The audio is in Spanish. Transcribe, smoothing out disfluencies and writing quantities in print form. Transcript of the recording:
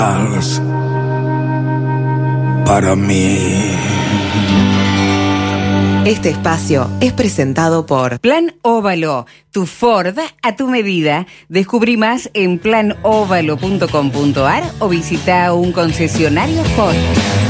para mí. Este espacio es presentado por Plan Óvalo, tu Ford a tu medida. Descubrí más en planovalo.com.ar o visita un concesionario Ford.